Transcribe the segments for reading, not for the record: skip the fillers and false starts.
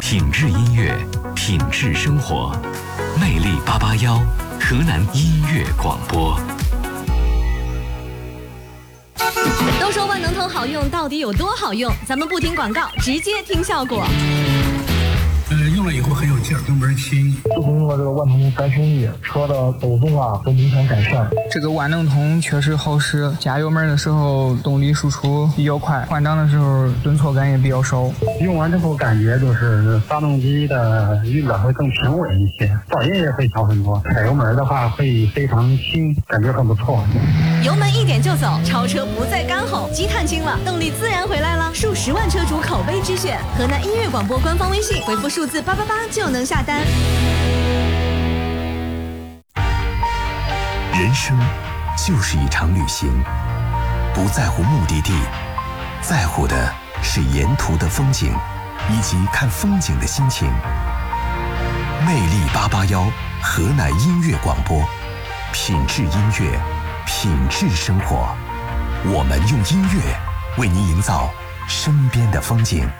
品质音乐，品质生活，魅力881，河南音乐广播。 都说万能通好用，到底有多好用？咱们不听广告，直接听效果。 用了以后很有劲儿，油门轻。 自从用了这个万能通3升1，车的抖动啊都明显改善。 这个万能通确实好使，加油门的时候动力输出比较快，换挡的时候顿挫感也比较少。 用完之后感觉就是发动机的运转会更平稳一些，噪音也会小很多。踩油门的话会非常轻，感觉很不错。 油门一点就走，超车不再干吼，积碳轻了，动力自然回来了。数10万车主口碑之选，河南音乐广播官方微信回复数字888就能下单。 人生就是一场旅行，不在乎目的地，在乎的是沿途的风景以及看风景的心情。魅力881，河南音乐广播，品质音乐，品质生活。我们用音乐为您营造身边的风景。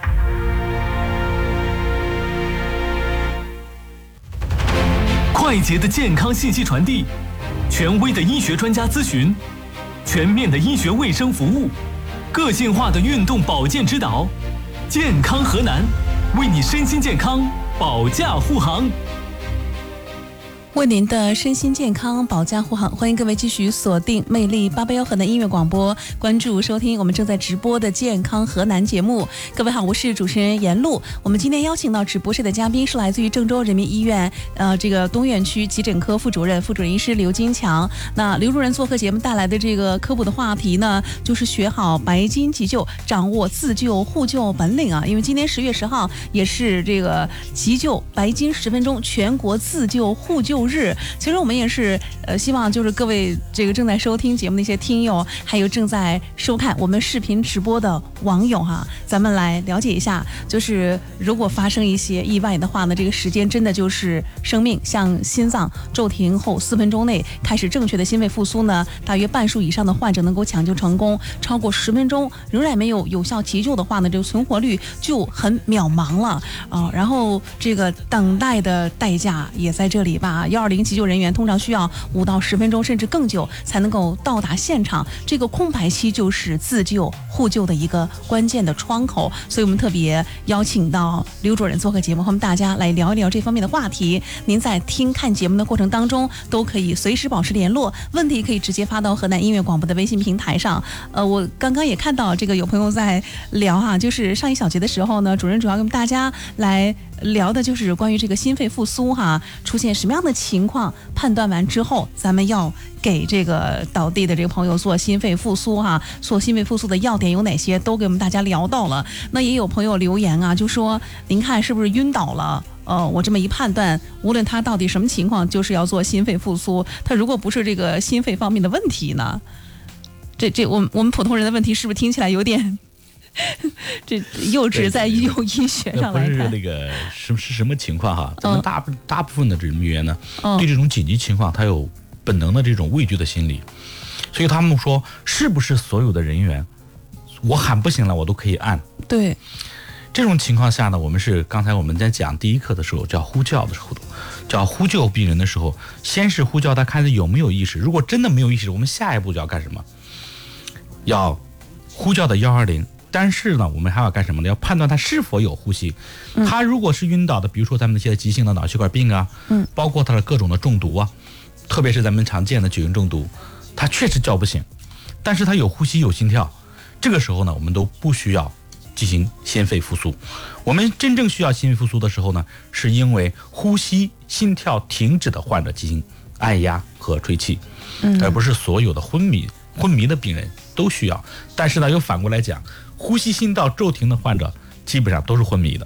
快捷的健康信息传递，权威的医学专家咨询，全面的医学卫生服务，个性化的运动保健指导，健康河南，为你身心健康保驾护航。 为您的身心健康保驾护航，欢迎各位继续锁定魅力881河南音乐广播，关注收听我们正在直播的健康河南节目。各位好，我是主持人严露。我们今天邀请到直播室的嘉宾是来自于郑州人民医院这个东院区急诊科副主任医师刘金强。那刘主任做客节目带来的这个科普的话题呢，就是学好白金急救，掌握自救互救本领啊。因为今天10月10号也是这个急救白金10分钟全国自救互救日。其实我们也是希望就是各位这个正在收听节目的一些听友，还有正在收看我们视频直播的网友哈，咱们来了解一下，就是如果发生一些意外的话呢，这个时间真的就是生命。像心脏骤停后4分钟内开始正确的心肺复苏呢，大约半数以上的患者能够抢救成功，超过10分钟仍然没有有效急救的话呢，这个存活率就很渺茫了然后这个等待的代价也在这里吧。120急救人员通常需要5到10分钟甚至更久才能够到达现场，这个空白期就是自救互救的一个关键的窗口。所以我们特别邀请到刘主任做客节目，和我们大家来聊一聊这方面的话题。您在听看节目的过程当中都可以随时保持联络，问题可以直接发到河南音乐广播的微信平台上。我刚刚也看到这个有朋友在聊哈，就是上一小节的时候呢，主任主要跟大家来聊的就是关于这个心肺复苏哈，出现什么样的情况，判断完之后咱们要给这个倒地的这个朋友做心肺复苏哈，做心肺复苏的要点有哪些，都给我们大家聊到了。那也有朋友留言啊，就说您看是不是晕倒了？我这么一判断，无论他到底什么情况，就是要做心肺复苏。他如果不是这个心肺方面的问题呢？我们普通人的问题是不是听起来有点这幼稚，在医学上来看？ 不是那个是什么情况哈？咱们大部分的这种人员呢，对这种紧急情况，他有本能的这种畏惧的心理，所以他们说，是不是所有的人员，我喊不行了，我都可以按？ 对。 这种情况下呢，刚才我们在讲第一课的时候，叫呼叫的时候，叫呼救病人的时候，先是呼叫他看他有没有意识，如果真的没有意识，我们下一步就要干什么？要呼叫的120。但是呢，我们还要干什么呢？要判断他是否有呼吸。他如果是晕倒的，比如说咱们的现在急性的脑血管病啊，包括他的各种的中毒啊，特别是咱们常见的酒精中毒，他确实叫不醒，但是他有呼吸有心跳，这个时候呢，我们都不需要进行心肺复苏。我们真正需要心肺复苏的时候呢，是因为呼吸心跳停止的患者进行按压和吹气，而不是所有的昏迷的病人都需要。但是呢，又反过来讲，呼吸心跳骤停的患者基本上都是昏迷的。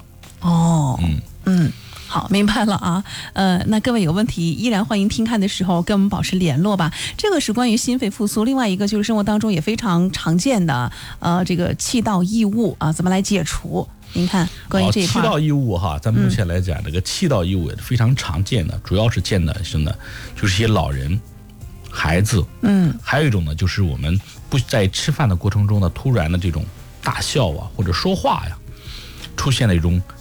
好，明白了啊。那各位有问题依然欢迎听看的时候跟我们保持联络吧。这个是关于心肺复苏，另外一个就是生活当中也非常常见的这个气道异物啊，怎么来解除？您看关于这一块。 气道异物哈，咱目前来讲，这个气道异物也是非常常见的，主要是见的是呢，就是一些老人、孩子，还有一种呢，就是我们不在吃饭的过程中呢，突然的这种大笑啊，或者说话呀，出现了一种